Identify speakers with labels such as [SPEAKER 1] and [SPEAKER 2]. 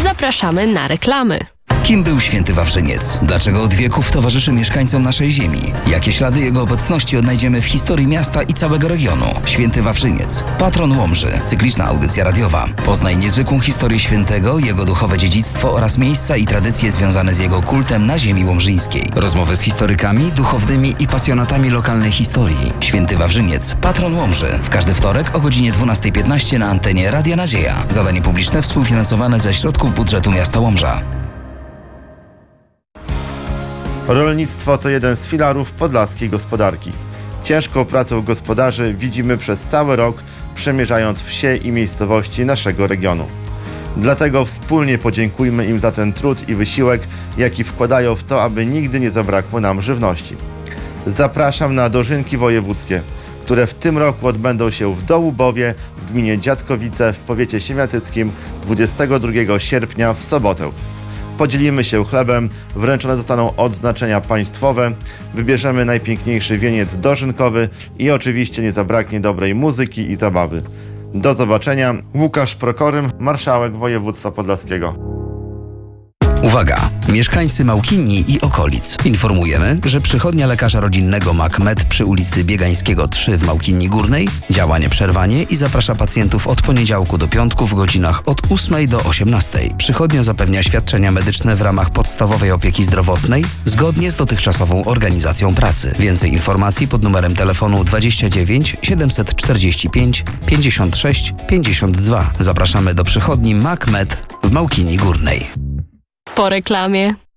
[SPEAKER 1] Zapraszamy na reklamy.
[SPEAKER 2] Kim był święty Wawrzyniec? Dlaczego od wieków towarzyszy mieszkańcom naszej ziemi? Jakie ślady jego obecności odnajdziemy w historii miasta i całego regionu? Święty Wawrzyniec, patron Łomży, cykliczna audycja radiowa. Poznaj niezwykłą historię świętego, jego duchowe dziedzictwo oraz miejsca i tradycje związane z jego kultem na ziemi łomżyńskiej. Rozmowy z historykami, duchownymi i pasjonatami lokalnej historii. Święty Wawrzyniec, patron Łomży. W każdy wtorek o godzinie 12:15 na antenie Radia Nadzieja. Zadanie publiczne współfinansowane ze środków budżetu miasta Łomża.
[SPEAKER 3] Rolnictwo to jeden z filarów podlaskiej gospodarki. Ciężką pracę gospodarzy widzimy przez cały rok, przemierzając wsie i miejscowości naszego regionu. Dlatego wspólnie podziękujmy im za ten trud i wysiłek, jaki wkładają w to, aby nigdy nie zabrakło nam żywności. Zapraszam na dożynki wojewódzkie, które w tym roku odbędą się w Dołubowie, w gminie Dziadkowice, w powiecie siemiatyckim 22 sierpnia w sobotę. Podzielimy się chlebem, wręczone zostaną odznaczenia państwowe, wybierzemy najpiękniejszy wieniec dożynkowy i oczywiście nie zabraknie dobrej muzyki i zabawy. Do zobaczenia. Łukasz Prokorym, marszałek województwa podlaskiego.
[SPEAKER 2] Uwaga! Mieszkańcy Małkinii i okolic. Informujemy, że przychodnia lekarza rodzinnego MAC-Med przy ulicy Biegańskiego 3 w Małkinii Górnej działa nieprzerwanie i zaprasza pacjentów od poniedziałku do piątku w godzinach od 8 do 18. Przychodnia zapewnia świadczenia medyczne w ramach podstawowej opieki zdrowotnej zgodnie z dotychczasową organizacją pracy. Więcej informacji pod numerem telefonu 29 745 56 52. Zapraszamy do przychodni MAC-Med w Małkinii Górnej.
[SPEAKER 1] Po reklamie.